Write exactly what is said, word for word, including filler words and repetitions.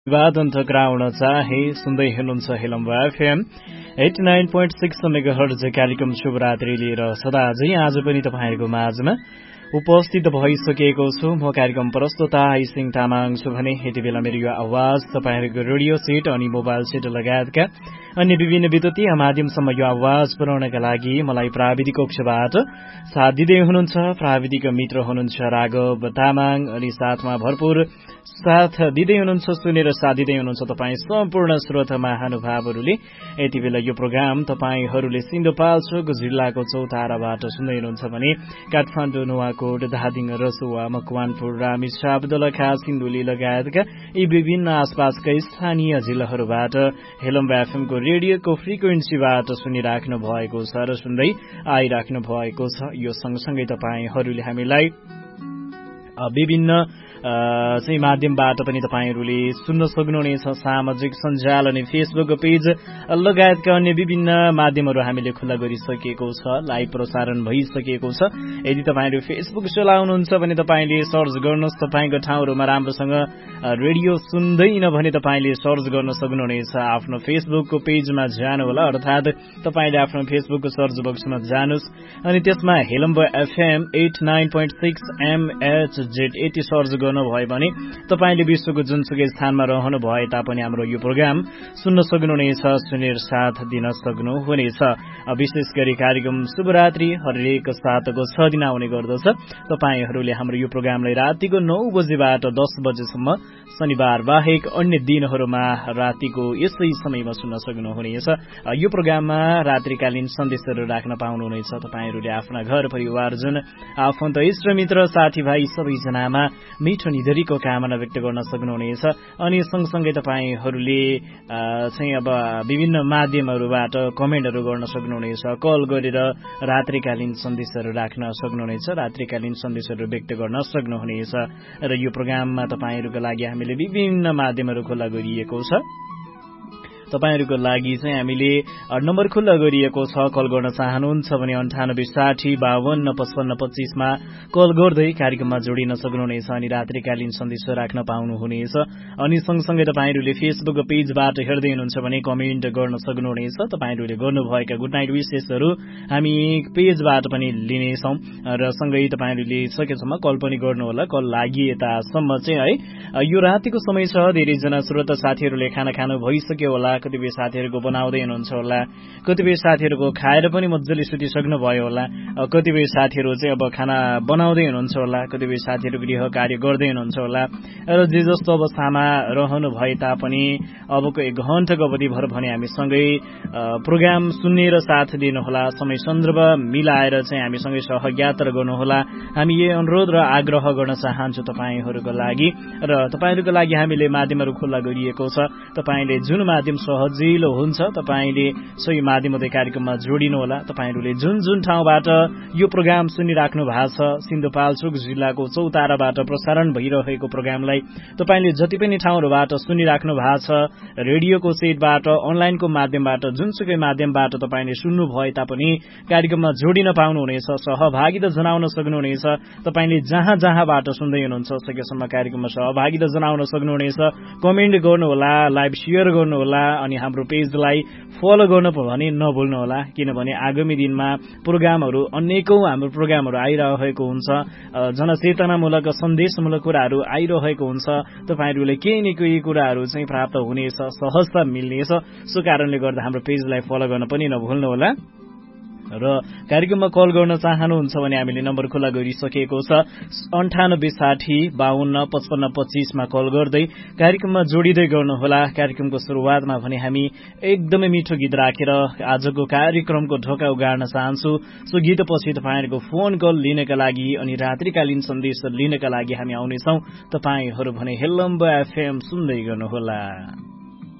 वादन टक्राउन चाहे सुन्दै हुनुहुन्छ हेलम्बा FM eighty nine point six megahertz कार्यक्रम शुभरात्रि लिएर सदा झै आज पनि तपाईँहरूको माझमा उपस्थित भइसकेको छु। म कार्यक्रम प्रस्तुता आइसिङ तामाङ छु भने यति बेला मेरो यो आवाज तपाईँहरूको रेडियो सेट अनि मोबाइल सेट लगायतका अन्य विभिन्न विद्युतीय माध्यमसम्म यो आवाज पुर्याउनका लागि मलाई प्राविधिक कक्षबाट साथ दिँदै हुनुहुन्छ प्राविधिक मित्र हुनुहुन्छ राघव तामाङ अनि साथमा भरपूर साथ दिँदै हुनुहुन्छ सुनेर साथ दिँदै हुनुहुन्छ तपाईँ सम्पूर्ण श्रोता महानुभावहरूले। यति बेला यो प्रोग्राम तपाईँहरूले सिन्धुपाल्चोक जिल्लाको चौताराबाट सुन्दै हुनुहुन्छ भने काठमाडौँ नुवाकोट धादिङ रसुवा मकवानपुर रामेछाप दोलखा सिन्धुली लगायतका यी विभिन्न आसपासका स्थानीय जिल्लाहरूबाट हेलम्बा एफएमको रेडियोको फ्रिक्वेन्सीबाट सुनिराख्नु भएको छ र सुन्दै आइराख्नु भएको छ। यो सँगसँगै तपाईँहरूले हामीलाई विभिन्न चाहिँ माध्यमबाट पनि तपाईँहरूले सुन्न सक्नुहुनेछ। सामाजिक सञ्जाल अनि फेसबुक पेज लगायतका अन्य विभिन्न माध्यमहरू हामीले खुल्ला गरिसकेको छ, लाइभ प्रसारण भइसकेको छ। यदि तपाईँहरू फेसबुक चलाउनुहुन्छ भने तपाईँले सर्च गर्नुहोस्, तपाईँको ठाउँहरूमा राम्रोसँग रेडियो सुन्दैन भने तपाईँले सर्च गर्न सक्नुहुनेछ। आफ्नो फेसबुकको पेजमा जानुहोला, अर्थात् तपाईँले आफ्नो फेसबुकको सर्च बक्समा जानुहोस् अनि त्यसमा हेलम्बा FM at nine point six MHz यति सर्च भयो भने तपाईँले विश्वको जुनसुकै स्थानमा रहनु भए तापनि हाम्रो यो प्रोग्राम सुन्न सक्नुहुनेछ, सुनेर साथ दिन सक्नुहुनेछ। विशेष गरी कार्यक्रम शुभरात्रि हरेक सातको छ दिन आउने गर्दछ। तपाईँहरूले हाम्रो यो प्रोग्रामलाई रातिको नौ बजेबाट दस बजेसम्म शनिबार बाहेक अन्य दिनहरूमा रातिको यसै समयमा सुन्न सक्नुहुनेछ। यो प्रोग्राममा रात्रिकालीन सन्देशहरू राख्न पाउनुहुनेछ। तपाईँहरूले आफ्ना घर परिवारजन आफन्त इष्टमित्र साथीभाइ सबैजनामा मिठो निधरीको कामना व्यक्त गर्न सक्नुहुनेछ। अनि सँगसँगै तपाईँहरूले चाहिँ अब विभिन्न माध्यमहरूबाट कमेन्टहरू गर्न सक्नुहुनेछ, कल गरेर रात्रिकालीन सन्देशहरू राख्न सक्नुहुनेछ, रात्रिकालीन सन्देशहरू व्यक्त गर्न सक्नुहुनेछ। र यो प्रोग्राममा तपाईँहरूको लागि हामीले विभिन्न माध्यमहरू खुल्ला गरिएको छ। तपाईँहरूको लागि चाहिँ हामीले नम्बर खुल्ला गरिएको छ। कल गर्न चाहनुहुन्छ भने अन्ठानब्बे साठी बावन्न पचपन्न पच्चीसमा कल गर्दै कार्यक्रममा जोडिन सक्नुहुनेछ अनि रात्रिकालीन सन्देश राख्न पाउनुहुनेछ। अनि सँगसँगै तपाईँहरूले फेसबुक पेजबाट हेर्दै हुनुहुन्छ भने कमेन्ट गर्न सक्नुहुनेछ। तपाईँहरूले गर्नुभएका गुड नाइट विशेषहरू हामी पेजबाट पनि लिनेछौँ र सँगै तपाईँहरूले सकेसम्म कल पनि गर्नुहोला। कल लागि यतासम्म चाहिँ है यो रातिको समय छ, धेरैजना श्रोता साथीहरूले खाना खानु भइसक्यो होला, कतिपय साथीहरूको बनाउँदै हुनुहुन्छ होला, कतिपय साथीहरूको खाएर पनि मजाले सुतिसक्नु भयो होला, कतिपय साथीहरू चाहिँ अब खाना बनाउँदै हुनुहुन्छ होला, कतिपय साथीहरू गृह कार्य गर्दै हुनुहुन्छ होला र जे जस्तो अवस्थामा रहनु भए तापनि अबको एक घण्टाको अवधिभर भने हामीसँगै प्रोग्राम सुन्ने र साथ दिनुहोला, समय सन्दर्भ मिलाएर चाहिँ हामीसँगै सहयात्रा गर्नुहोला। हामी यही अनुरोध र आग्रह गर्न चाहन्छु तपाईँहरूको लागि। र तपाईँहरूको लागि हामीले माध्यमहरू खुल्ला गरिएको छ। तपाईँले जुन माध्यम सजिलो हुन्छ तपाईँले सोही माध्यमले कार्यक्रममा जोडिनुहोला। तपाईँहरूले जुन जुन ठाउँबाट यो प्रोग्राम सुनिराख्नु भएको छ, सिन्धुपाल्चोक जिल्लाको चौताराबाट प्रसारण भइरहेको प्रोग्रामलाई तपाईँले जति पनि ठाउँहरूबाट सुनिराख्नु भएको छ, रेडियोको सेटबाट, अनलाइनको माध्यमबाट, जुनसुकै माध्यमबाट तपाईँले सुन्नु भए तापनि कार्यक्रममा जोडिन पाउनुहुनेछ, सहभागिता जनाउन सक्नुहुनेछ। तपाईँले जहाँ जहाँबाट सुन्दै हुनुहुन्छ सकेसम्म कार्यक्रममा सहभागिता जनाउन सक्नुहुनेछ। कमेन्ट गर्नुहोला, लाइभ सेयर गर्नुहोला अनि हाम्रो पेजलाई फलो गर्नु भने नभुल्नुहोला, किनभने आगामी दिनमा प्रोग्रामहरू अनेकौं हाम्रो प्रोग्रामहरू आइरहेको हुन्छ, जनचेतनामूलक सन्देशमूलक कुराहरू आइरहेको हुन्छ। तपाईँहरूले केही न केही कुराहरू चाहिँ प्राप्त हुनेछ, सहजता मिल्नेछ। सो कारणले गर्दा हाम्रो पेजलाई फलो गर्न पनि नभुल्नुहोला। र कार्यक्रममा कल गर्न चाहनुहुन्छ भने हामीले नम्बर खुल्ला गरिसकेको छ। अन्ठानब्बे साठी बावन्न पचपन्न पच्चीसमा कल गर्दै कार्यक्रममा जोडिँदै गर्नुहोला। कार्यक्रमको सुरुवातमा भने हामी एकदमै मिठो गीत राखेर आजको कार्यक्रमको ढोका उगाड्न चाहन्छु। सो गीतपछि तपाईँहरूको फोन कल लिनका लागि अनि रात्रिकालीन सन्देश लिनका लागि हामी आउनेछौँ। तपाईँहरू भने हेलम्बा एफएम सुन्दै गर्नुहोला।